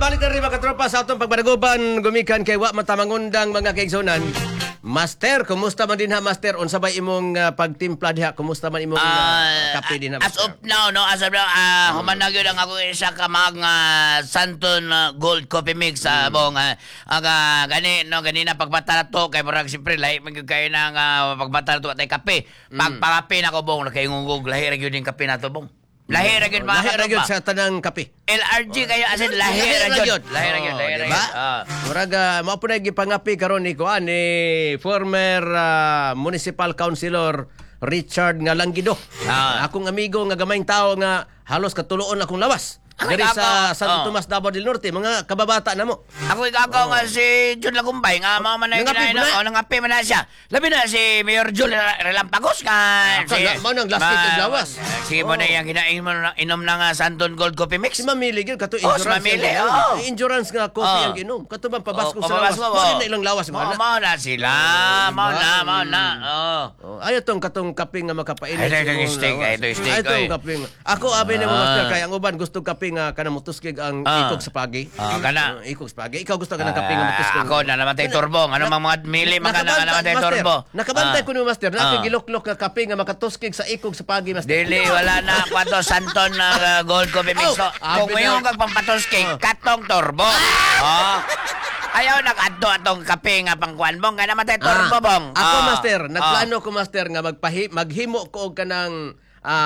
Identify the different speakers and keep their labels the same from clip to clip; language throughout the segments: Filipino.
Speaker 1: balik na rin mga katropa sa atong pagbanaguban gumikan kay wa matamangundang mga kaigsunan. Master, kumusta man din ha, Master? Unsa ba imong pagtimpla diha? Kumusta man imong kape din ha,
Speaker 2: As
Speaker 1: Master?
Speaker 2: of now, human na gyud ang ako isa ka mga Santon Gold Coffee Mix bong ganina pagbata to kay murag siyempre lahi man gyud kayo nang pagbata to tay kape. Pagpakape na ko bong nakayungugog lahi ra gyud yung kape nato bong. Lahi ra gyud
Speaker 1: Lahi ra gyud
Speaker 2: mga
Speaker 1: sa tanang kape.
Speaker 2: LRG kayo as in lahi ra gyud. Lahi ra gyud.
Speaker 1: Diba? Murag mao po na gipangapi karon ni kuan ni former municipal councilor Richard nga Langgido. Akong amigo nga gamayng tao nga halos katuluon akong lawas. Diri sa Santo Tomas, Davao del Norte, mga kababata na mo.
Speaker 2: Ako igagaw nga si Jun Lagumbay nga mga manay nangapi man na siya. Labi na si Mayor Jun Relampagos ka.
Speaker 1: Mao nang lastik og lawas.
Speaker 2: Sige mo na yung kinain mo inom na nga Santon Gold Coffee Mix.
Speaker 1: Si Mamili gyud kato
Speaker 2: Si Mamili.
Speaker 1: insurance nga coffee ang ginom. Kato bang pabasko sa lawas.
Speaker 2: Mo
Speaker 1: na ilang lawas mo na.
Speaker 2: Mao na sila. Mao na.
Speaker 1: Ayo tong katong kape nga makapainit.
Speaker 2: Ito yung steak.
Speaker 1: Itong kape. Ako abi ni mo master kay ang uban gusto kape nga kana mutuskig ang ikog sa pagi.
Speaker 2: Kana.
Speaker 1: Ikog sa pagi. Ikaw gusto ka ng kape nga mutuskig.
Speaker 2: Ako na namatay turbong. Ano mga mili mga namatay turbo.
Speaker 1: Nakabantay ko ni master. Giloklok nga kape nga makatuskig sa ikog sa pagi master.
Speaker 2: Dili wala na kwato Santon Gold Coffee Mix. Kung mayroong kang pampatuskig, katong turbo. Ayaw nag-adto atong kape nga pangkuan bong kaya namatay turbo bong.
Speaker 1: Ako master, nagplano ko master nga maghimo ko og kanang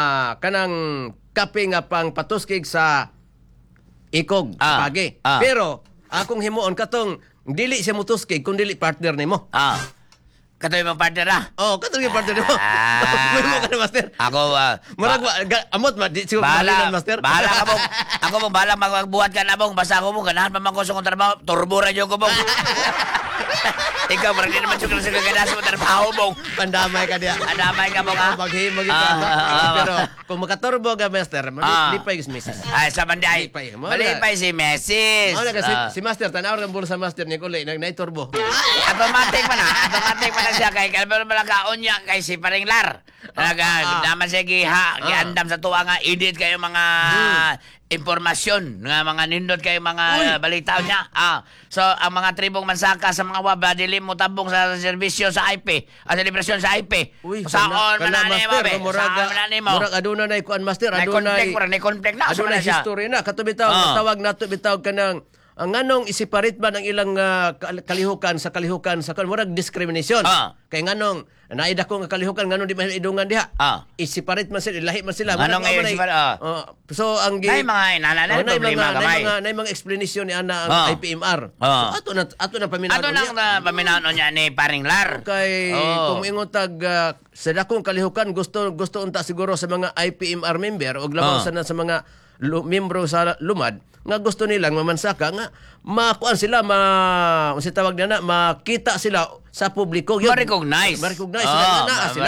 Speaker 1: kape nga pang patuskig sa ikog pagi. Pero akong himuon katong dili siya mutuskig kun dili partner nimo.
Speaker 2: Katoy mong partner na.
Speaker 1: Katong yung partner nimo. Mahimo ka na master.
Speaker 2: Ako
Speaker 1: murag amot ma di siguro malinan master.
Speaker 2: Bahala ka bong. Ako mong bahala magbuhat ka na bong basta ako mong ganahan pa man ko sa kong trabaho. Turbo ra jud ko bong. Ikaw parang di naman siya sa kaganasan mo trabaho bong.
Speaker 1: Pandamay ka diya.
Speaker 2: Pandamay ka bong ha.
Speaker 1: Maghimo ka. Pero kung makaturbo ka master, malipay yung misis.
Speaker 2: Ay sa banday. Malipay si Mrs.
Speaker 1: Si master tanaw ra bulsa master ni kulay nagturbo.
Speaker 2: Automatic man na siya kay kalbero malakaon niya kay si paring lar. Naman siya giandam sa tuwa nga edit kayo mga impormasyon nga mga nindot kayo mga balita niya. So ang mga tribong mansaka sa mga waba dili mo tabong sa serbisyo sa IP, sa selebrasyon sa IP. Saon manani mo be?
Speaker 1: Murag aduna nay kuan master, aduna
Speaker 2: conflict na
Speaker 1: aduna history na kato bitaw tawag nato bitaw kanang ang nganong isiparit man ang ilang kalihukan sa murag discrimination. Kay nganong naida ko nga kalihukan nganong di maidungan diha. Isiparit man sila, lahi man sila.
Speaker 2: Nganong
Speaker 1: so ang
Speaker 2: nay mga inananan problema gamay.
Speaker 1: Nay mga explanation ni ana ang IPMR. So ato na paminanon.
Speaker 2: Ato nang paminanon niya ni paring lar.
Speaker 1: Kay kung ingon tag sa dakong kalihukan gusto unta siguro sa mga IPMR member og labaw sa mga miyembro sa lumad nga gusto nilang mamansaka nga makuan sila si tawag na makita sila sa publiko
Speaker 2: ma-recognize
Speaker 1: sila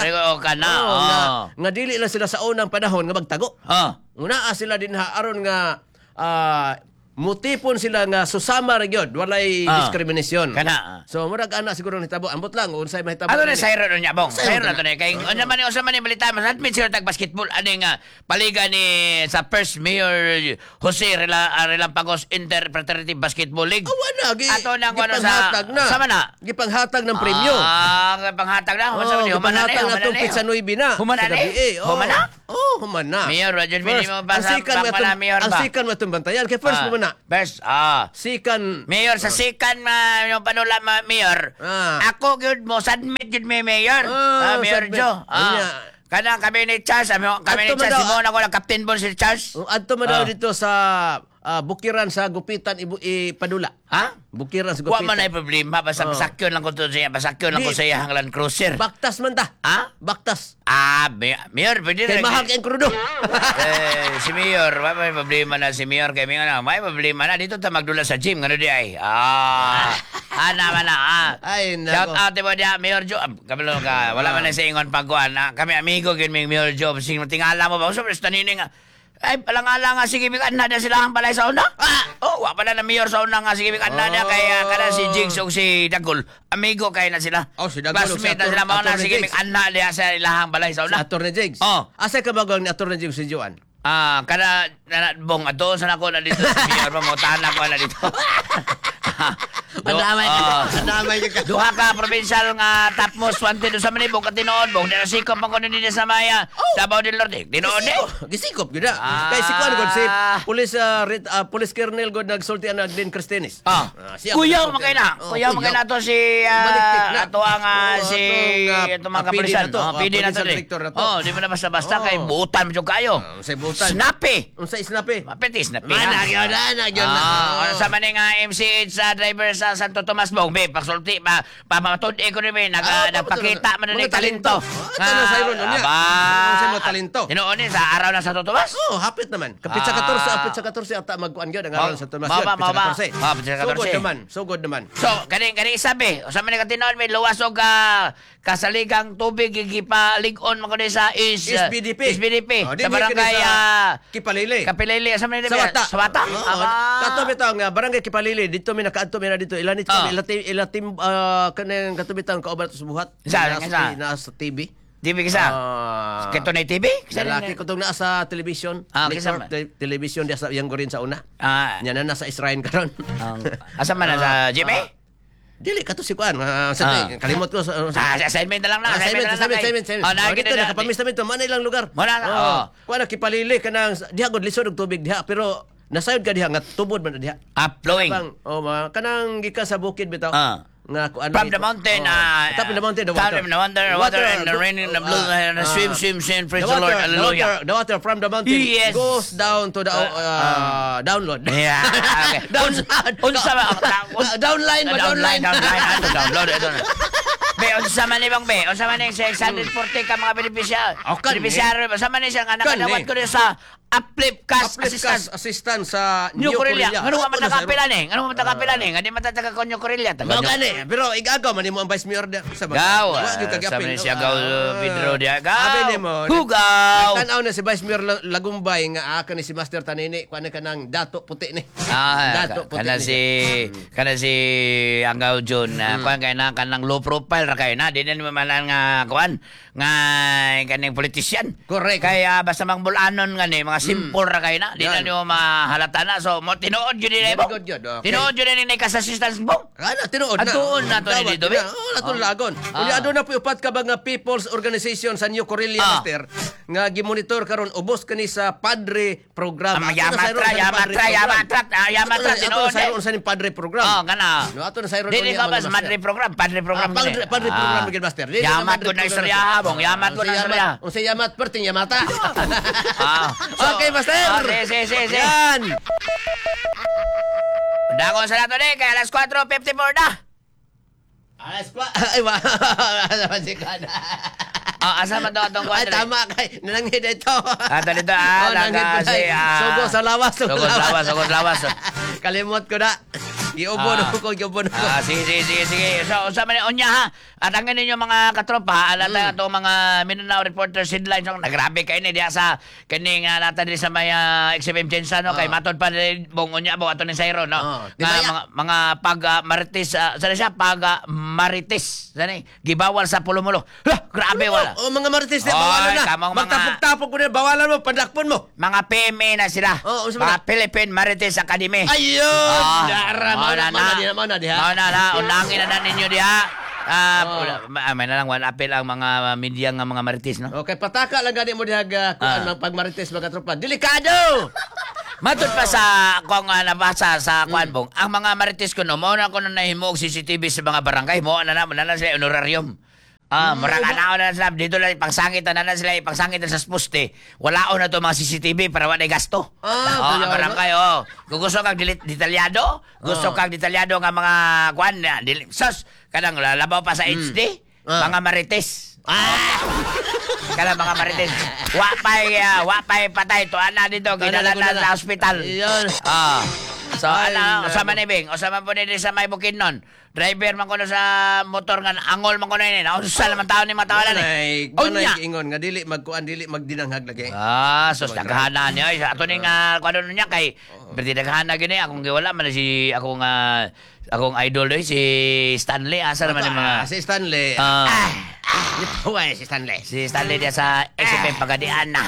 Speaker 1: nga dili lang sila sa unang panahon nga magtago una sila din aron nga mutipon sila nga susama ra gyud walay discrimination
Speaker 2: kana
Speaker 1: so murag ana siguro nitabo ambot lang unsay mahitabo
Speaker 2: ano na sayro niya bong sayro na to ni kay unya man ni balita man admit sila tag basketball ani nga paliga ni sa first mayor Jose Relampagos Interpretative Basketball League ato nang ano sa sama na
Speaker 1: gipanghatag ng premyo
Speaker 2: gipanghatag na
Speaker 1: human na atong pizza 9 na
Speaker 2: human
Speaker 1: na
Speaker 2: mayor Roger minimo pa sa mayor ba
Speaker 1: ang sikan mo itong bantayan kay first mo na
Speaker 2: best
Speaker 1: sikan
Speaker 2: mayor sa sikan yung panula mayor ako gyud mo submit gyud mi mayor mayor Jo kana kami ni Charles kami ni Charles Simon ako lang captain bon si Charles
Speaker 1: adto man daw dito sa bukiran sa gupitan ipadula bukiran sa gupitan
Speaker 2: wa man ay problema basta pasakyon lang ko to siya pasakyon lang ko sa iyang Land Cruiser
Speaker 1: baktas man ta baktas
Speaker 2: mayor pwede
Speaker 1: kay mahal kay krudo
Speaker 2: si mayor may problema na si mayor kay mayor may problema na dito ta magdula sa gym ngano di ay ana man na
Speaker 1: ay
Speaker 2: shout out mo dia mayor Jo kabalo ka wala man na sa ingon pagkuan kami amigo gyud mi mayor Jo sing tingala mo ba so tanini nga ay palangala nga sige bikan na sila ang balay sa una wa pala na mayor sa una nga sige bikan na kaya kada si Jigs o si Dagol amigo kay na sila
Speaker 1: si Dagol
Speaker 2: classmate na sila mga na sige bikan na sa ilahang balay sa una
Speaker 1: Attorney Jigs asay ka bagong ni Attorney Jigs si Joan
Speaker 2: Bong, ato sa nako na dito. Mayor pa mo, tahan ako na dito.
Speaker 1: Andamay ka.
Speaker 2: Duha ka provincial nga top most wanted sa Manibong katinood bong dala sikop man kuno dinhi sa Maya. Davao del Norte. Tinood eh.
Speaker 1: Gisikop gyud na. Kay si kuan gud si police colonel gud nagsulti ana din Cristianis.
Speaker 2: Kuyaw magay na. Kuyaw magay na to si ato ang si ito mga kapulisan. PD na to. Di mo na basta-basta kay buutan mo kayo.
Speaker 1: Sa buutan.
Speaker 2: Snappy.
Speaker 1: Unsa snappy?
Speaker 2: Mapiti snappy.
Speaker 1: Mana gyud na.
Speaker 2: Sa maning MCH sa driver sa Santo Tomas Bong, be, pagsulti, pamatud ko rin, nagpakita man ng talento.
Speaker 1: Ano sa iron niya? Sa mo talento.
Speaker 2: Tinoon sa araw ng Santo Tomas?
Speaker 1: Hapit naman. Kapit sa 14 ata magkuan gyud ang araw ng Santo Tomas. Sugod naman.
Speaker 2: So, kaning isabi, sa man katinoon may luwas og kasaligang tubig gipalig-on man kuno sa
Speaker 1: SBDP.
Speaker 2: Sa barangay
Speaker 1: Kipalili.
Speaker 2: Sa man
Speaker 1: Sa Wata. Kato bitaw nga barangay Kipalili dito mi nakaadto mi na dito ilanit ilatim kanang katubitang kauban sa buhat. Na sa TV.
Speaker 2: TV kisa? Kito na TV?
Speaker 1: Lalaki ko itong nasa television. Television diya sa yang gorin sa una. Yan na nasa Israel karon.
Speaker 2: Asa man sa GMA?
Speaker 1: Dili ka to si kuan. Kalimot ko
Speaker 2: assignment na lang na.
Speaker 1: Assignment. Dito nakapamis namin to. Mana ilang lugar? Kuan Kipalili kanang diha god lisod og tubig diha pero nasayod ka diha nga tubod man diha.
Speaker 2: Flowing.
Speaker 1: Kanang gikan sa bukid bitaw. Nga kuan
Speaker 2: from the mountain
Speaker 1: top in the mountain the
Speaker 2: water and the rain and the blue and the swim praise the Lord hallelujah
Speaker 1: the water from the mountain goes down to the download
Speaker 2: okay downline download be unsa man ibang be unsa man yung 640 ka mga beneficiary unsa man siya nga nakadawat ko sa Uplift Cash
Speaker 1: Assistance sa
Speaker 2: New Corelia. Ano man matakapilan eh? Ano man matakapilan eh? Hindi matataga ko New Corelia.
Speaker 1: Gani, pero igagaw man mo ang vice mayor sa
Speaker 2: bagay. Gaw. Sa man siya gaw Pedro dia. Gaw.
Speaker 1: Hugaw. Tanaw na si vice mayor Lagumbay nga aka ni si Master Tanini kuan kanang dato puti ni. Dato puti.
Speaker 2: Kana si Anggaw John kuan kay na kanang low profile ra kay na dinhi man nga kuan nga kaning politician.
Speaker 1: Correct.
Speaker 2: Kaya basta mang bulanon nga ni mga simple ra kay na di na niyo mahalata na so mo tinuod gyud ni mo tinuod gyud ni kas assistance mo
Speaker 1: tinuod na
Speaker 2: atuon na to ni dito
Speaker 1: aton lagon uli aduna po upat ka ba nga people's organization sa New Corelia Master nga gimonitor karon ubos kani sa Padre program Yamatra tinuod sa ni Padre program
Speaker 2: kana
Speaker 1: aton sa
Speaker 2: dili ka bas Padre program Padre program
Speaker 1: gid Master
Speaker 2: yamat ko na istorya bong yamat ko na istorya
Speaker 1: unsa yamat perting yamata okay, Master!
Speaker 2: Si.
Speaker 1: Yan!
Speaker 2: Dako sa nato kay alas 4:54 na.
Speaker 1: Alas 4? Ay, wala. Sikada.
Speaker 2: Asa man daw atong 4?
Speaker 1: Ay, tama kay. Nananghid ito.
Speaker 2: Dito,
Speaker 1: Sugo sa lawas.
Speaker 2: Sugo sa lawas.
Speaker 1: Kalimot ko na. Giubon ko.
Speaker 2: Sige. So, sa man onya ha. At ang ninyo mga katropa, alata ato mga Mindanao Reporters headlines nagrabe kay ni diha sa kaning nata diri sa may XFM Jensa no kay matod pa bong onya bo ato ni Sayro no. Mga pag marites sa siya pag marites sani gibawal sa Pulumulo. Grabe wala.
Speaker 1: Mga marites na bawalan na. Magtapok-tapok ko na bawalan mo padakpon mo.
Speaker 2: Mga PMA na sila. Mga Philippine Marites Academy.
Speaker 1: Ayun. Mana diha.
Speaker 2: Unangin na ninyo diha. May na lang one appeal ang mga media nga mga marites no.
Speaker 1: Okay, pataka lang gani mo diha kuan pag marites mga tropa. Delikado.
Speaker 2: Matud pa sa kung nabasa sa kuan bong ang mga marites ko no mao na ko na nahimo og CCTV sa mga barangay mo na sila honorarium. Murang anaw na sila dito lang pangsangit na sila pangsangit sa poste. Walaon na to mga CCTV para wala gasto. Barangay kung gusto kang detalyado, nga mga kuan sos kadang labaw pa sa HD, mga marites. Kala mga marites. Wapay patay to ana dito ginala sa ospital. So sa manibing o sa man po nila sa may Bukidnon. Driver man kuno sa motor nga angol man kuno ni. Unsa man taon ni matawalan ni.
Speaker 1: Unya ingon nga dili magkuan dili magdinanghag lagi.
Speaker 2: So daghanan niya ato ning kuno niya kay berti daghanan gini akong giwala man si akong idol si Stanley asa naman ni mga
Speaker 1: si Stanley.
Speaker 2: Si Stanley dia sa XFM Pagadian na.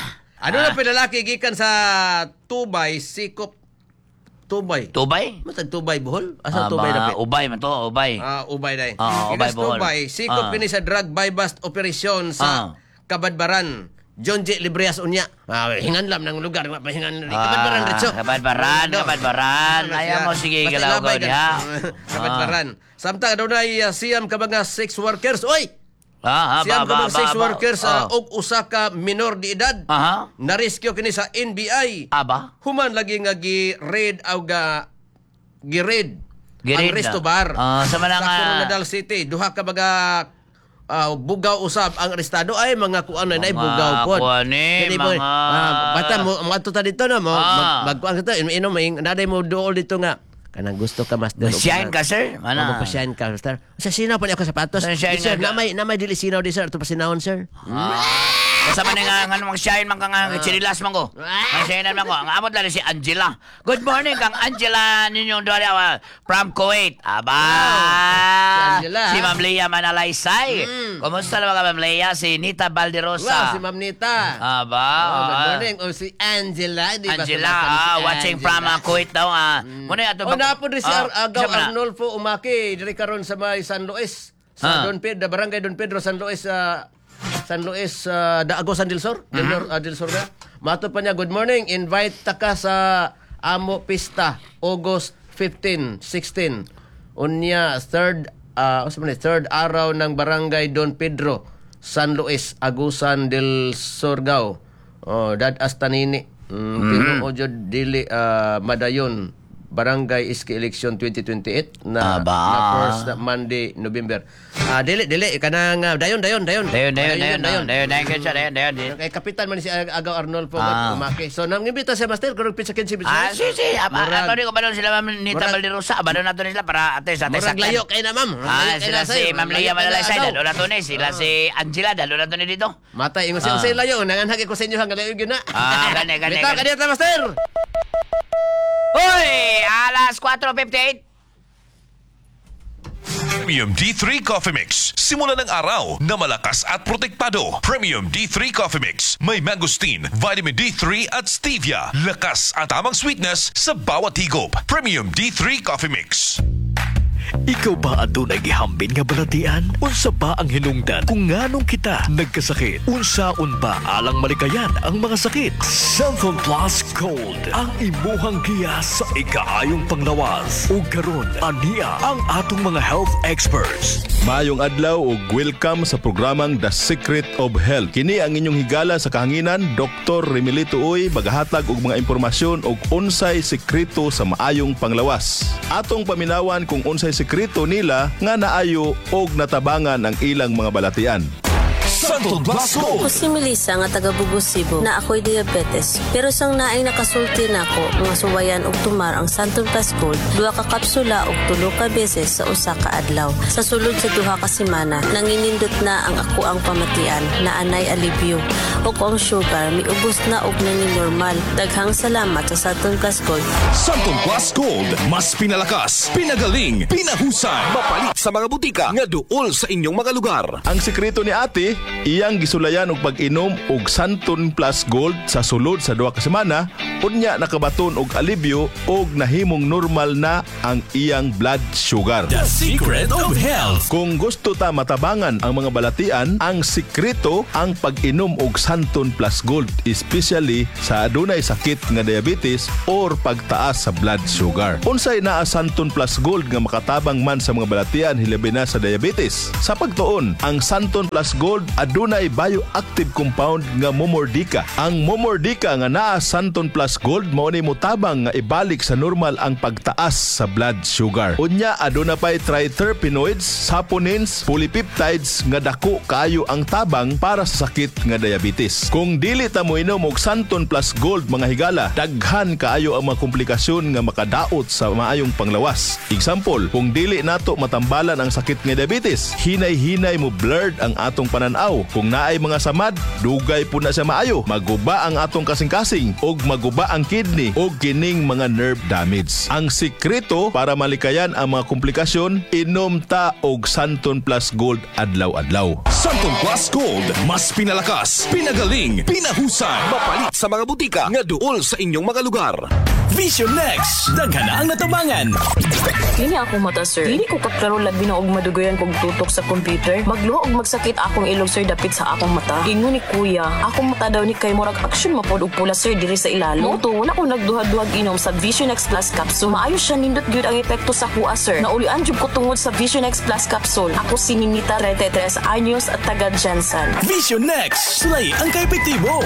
Speaker 1: Ano na pinalaki gikan sa Tubay, Sikop, Tubay.
Speaker 2: Tubay?
Speaker 1: Matag Tubay, Bohol? Asa Tubay na
Speaker 2: Ubay man to, ubay.
Speaker 1: Ubay na
Speaker 2: Ubay, Bohol.
Speaker 1: Tubay, Sikop kini sa drug buy-bust operation sa Kabadbaran. John J. Librias unya. Hinganlam ng lugar. Hingan Kabadbaran, Ritso.
Speaker 2: Kabadbaran. Ayaw mo, sige, galaw-gaw niya.
Speaker 1: Kabadbaran. Samtang daw na siyam ka mga sex workers. Oy! Siyam ka mga sex workers og usa ka minor di edad. Na-rescue kini sa NBI.
Speaker 2: Aba?
Speaker 1: Human lagi nga gi-raid o gi-raid ang Resto Bar
Speaker 2: sa
Speaker 1: Coronadal City. Duha ka mga bugaw usab ang arestado ay mga kuan na bugaw pod. Bata mo ato ta dito na mo magkuan kita inom naday mo duol dito nga kanang gusto ka master.
Speaker 2: Masyahin ka, sir?
Speaker 1: Ano ba pasyahin ka, master? Sa sinaw pa niya ako sapatos. Sir, na may dili sinaw di sir ato pa sinawon sir.
Speaker 2: Kasama na nga magsyahin man ka nga chinilas man ko. Magsyahin man ko. Ang amot lang si Angela. Good morning kang Angela ninyong doon from Kuwait. Aba! Si Ma'am Leia Manalaysay. Kumusta na mga Ma'am Leia? Si Nita Valderosa.
Speaker 1: Si Ma'am Nita.
Speaker 2: Aba!
Speaker 1: Good morning. Si Angela.
Speaker 2: Angela, watching from Kuwait daw. Muna ato
Speaker 1: napo rin si Agaw Arnolfo Umaki. Diri karon sa may San Luis. Sa Don Pedro, Barangay Don Pedro, San Luis, Daago, San Del Sur. Del Sur na. Mato pa niya, good morning. Invite ta ka sa Amo Pista, August 15, 16. Unya, third araw ng Barangay Don Pedro, San Luis, Agusan del Surgao. Dad Astanini. Pino Ojo Dili Madayon. Barangay Iski Election 2028 na first na Monday, November. Dili kanang dayon. Kay kapitan man si Agaw Arnolfo Umaki. So nangimbita si Master kung pizza kin si business.
Speaker 2: Si. Ano ni ko ba sila Ma'am Nita Valderosa? Ba nato nila para ates.
Speaker 1: Murag layo kay na ma'am.
Speaker 2: Sila si Ma'am Leia Manalaysay dalo nato ni sila si Angela dalo nato ni dito.
Speaker 1: Matay ingon si layo nanganhagi ko sa inyo hanggang layo gyud na.
Speaker 2: Gani.
Speaker 1: Bitaw kadiyata Master.
Speaker 2: Hoy, alas 4:58.
Speaker 3: Premium D3 Coffee Mix. Simula ng araw na malakas at protektado. Premium D3 Coffee Mix. May mangosteen, vitamin D3 at stevia. Lakas at tamang sweetness sa bawat higop. Premium D3 Coffee Mix.
Speaker 4: Ikaw ba adunay gihambin nga balatian? Unsa ba ang hinungdan kung nganong kita nagkasakit? Unsaon ba alang malikayan ang mga sakit? Santon Plus Gold ang imuhang giya sa ikaayong panglawas. Ug karon aniya ang atong mga health experts.
Speaker 5: Maayong adlaw ug welcome sa programang The Secret of Health. Kini ang inyong higala sa kahanginan, Dr. Remilito Uy, magahatag og mga impormasyon og unsay sekreto sa maayong panglawas. Atong paminawan kung unsay sekreto nila nga naayo og natabangan ang ilang mga balatian.
Speaker 3: Santon Plus Gold.
Speaker 6: Ako si Melissa nga taga Bugos, Cebu na ako'y diabetes. Pero sang naay nakasulti na ako mga suwayan og tumar ang Santon Plus Gold, 2 ka kapsula og 3 ka beses sa usa ka adlaw. Sa sulod sa 2 ka semana, nanginindot na ang ako ang pamatian na anay alibyo. O ang sugar miubos na og nangin normal. Daghang salamat sa Santon Plus Gold.
Speaker 3: Santon Plus Gold. Mas pinalakas, pinagaling, pinahusay. Mapalit sa mga butika nga duol sa inyong mga lugar.
Speaker 5: Ang sekreto ni ate, iyang gisulayan og pag-inom og Santon Plus Gold sa sulod sa 2 ka semana, unya nakabaton og alibyo og nahimong normal na ang iyang blood sugar.
Speaker 3: The Secret of Health.
Speaker 5: Kung gusto ta matabangan ang mga balatian, ang sekreto ang pag-inom og Santon Plus Gold, especially sa adunay sakit nga diabetes or pagtaas sa blood sugar. Unsay naa Santon Plus Gold nga makatabang man sa mga balatian hilabi na sa diabetes? Sa pagtuon, ang Santon Plus Gold adunay bioactive compound nga momordica. Ang momordica nga naa Santon Plus Gold mao ni motabang nga ibalik sa normal ang pagtaas sa blood sugar. Unya aduna pay triterpenoids, saponins, polypeptides nga dako kaayo ang tabang para sa sakit nga diabetes. Kung dili ta mo inom og Santon Plus Gold mga higala, daghan kaayo ang mga komplikasyon nga makadaot sa maayong panglawas. Example, kung dili nato matambal mabalan ang sakit nga diabetes. Hinay-hinay mo blurred ang atong pananaw. Kung naay mga samad, dugay po na siya maayo. Maguba ang atong kasing-kasing og maguba ang kidney og kining mga nerve damage. Ang sikreto para malikayan ang mga komplikasyon, inom ta og Santon Plus Gold adlaw-adlaw.
Speaker 7: Santon Plus Gold, mas pinalakas, pinagaling, pinahusay, mapalit sa mga butika nga duol sa inyong mga lugar. Vision Next, daghan ang natabangan.
Speaker 8: Kini ako mata, sir. Dili ko kaklaro labi na og madugoyan kog tutok sa computer. Magluho og magsakit akong ilog, sir, dapit sa akong mata. Ingon ni kuya, akong mata daw ni kay murag action mapod og pula, sir, diri sa ilalim. Moto, wala ko nagduhad-duhad inom sa Vision X Plus Capsule. Maayo siya nindot gyud ang epekto sa kuha, sir. Naulian jud ko tungod sa Vision X Plus Capsule. Ako si Ninita 33 anyos at taga Jansan.
Speaker 7: Vision Next, sulay ang kaepektibo.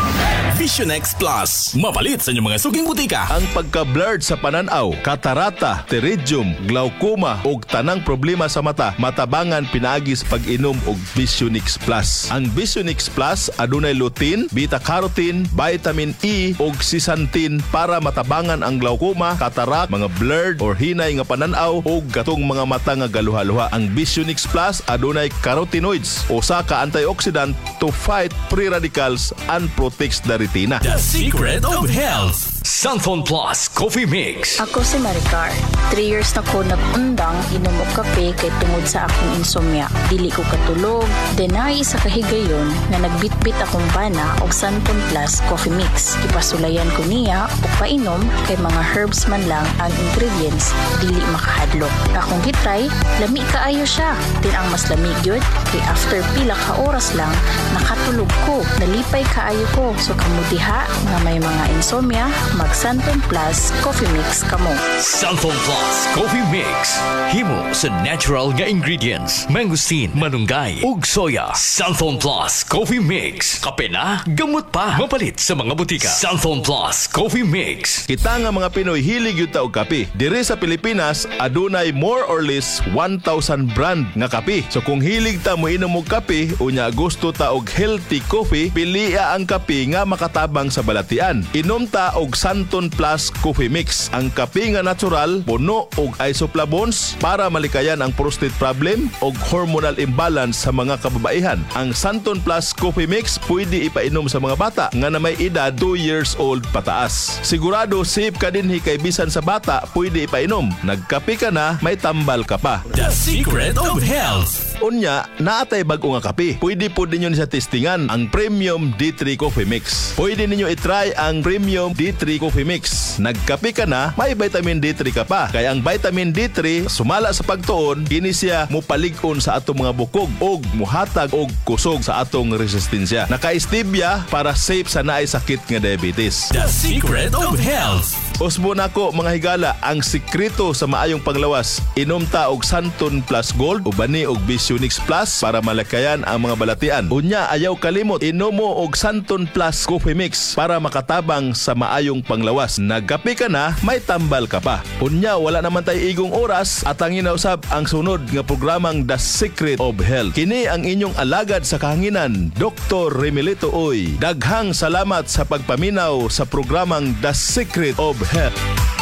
Speaker 7: Vision X Plus, mapalit sa inyong mga suging butika.
Speaker 5: Ang pagka-blurred sa pananaw, katarata, pterygium, glaucoma ug tanang problema sa mata, matabangan pinaagi sa pag-inom og Visionix Plus. Ang Visionix Plus adunay lutein, beta-carotene, vitamin E ug zeaxanthin para matabangan ang glaucoma, katarak, mga blurred or hinay nga pananaw ug katong mga mata nga galuha-luha. Ang Visionix Plus adunay carotenoids, usa ka antioxidant to fight free radicals and protects the retina.
Speaker 7: The Secret of Health.
Speaker 4: Santon Plus Coffee Mix.
Speaker 9: Ako si Maricar. 3 years na ko nag-undang inom og kape kay tungod sa akong insomnia. Dili ko katulog. Denay sa kahigayon na nagbitbit akong bana og Santon Plus Coffee Mix. Ipasulayan ko niya og painom kay mga herbs man lang ang ingredients, dili makahadlok. Akong gitry, lami kaayo siya. Din ang mas lamig yun kay after pila ka oras lang nakatulog ko. Nalipay kaayo ko. So kamudiha nga may mga insomnia, mag Santon Plus Coffee Mix kamo.
Speaker 4: Santon Plus Coffee Mix. Himo sa natural nga ingredients. Mangosteen, manunggay, ug soya. Santon Plus Coffee Mix. Kape na, gamot pa. Mapalit sa mga butika. Santon Plus Coffee Mix.
Speaker 5: Kita nga mga Pinoy hilig yun ta og kape. Diri sa Pilipinas, adunay more or less 1,000 brand nga kape. So kung hilig ta mo inom og kape, unya gusto ta og healthy coffee, pilia ang kape nga makatabang sa balatian. Inom ta og Santon Plus Coffee Mix. Ang kape nga natural, puno og isoflavones para malikayan ang prostate problem og hormonal imbalance sa mga kababaihan. Ang Santon Plus Coffee Mix pwede ipainom sa mga bata nga na may edad 2 years old pataas. Sigurado safe ka dinhi kay bisan sa bata pwede ipainom. Nagkape ka na, may tambal ka pa.
Speaker 7: The Secret of Health.
Speaker 5: Unya, naatay bag-o nga kape. Pwede po ninyo sa testingan ang Premium D3 Coffee Mix. Pwede ninyo itry ang Premium D3 Coffee Mix. Nagkape ka na, may vitamin D3 ka pa. Kaya ang vitamin D3, sumala sa pagtuon, kini siya mupalig-on sa atong mga bukog og muhatag og kusog sa atong resistensya. Naka-stevia para safe sa naay sakit nga diabetes.
Speaker 7: The Secret of Health.
Speaker 5: Usbo na ko mga higala, ang sikreto sa maayong panglawas. Inom ta og Santon Plus Gold o bani og Visionix Plus para malakayan ang mga balatian. Unya, ayaw kalimot, inom mo og Santon Plus Coffee Mix para makatabang sa maayong panglawas. Nagkape ka na, may tambal ka pa. Unya, wala naman tay igong oras at ang inausab ang sunod nga programang The Secret of Health. Kini ang inyong alagad sa kahanginan, Dr. Remilito Oy. Daghang salamat sa pagpaminaw sa programang The Secret of Health.